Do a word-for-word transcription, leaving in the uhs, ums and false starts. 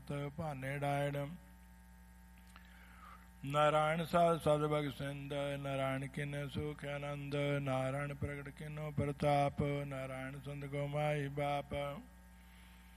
ਮਤ ਭਾਨੇ ਡਾਇੜ। ਨਾਰਾਇਣ ਸਾਧ ਸਦ ਭਗ ਸਿੰਧ ਨਾਰਾਇਣ ਕਿਨ ਸੁਖ ਆਨੰਦ। ਨਾਰਾਇਣ ਪ੍ਰਗਟ ਕਿਨੋ ਪ੍ਰਤਾਪ ਨਾਰਾਇਣ ਸੰਤ ਕੋ ਮਾਈ ਬਾਪ।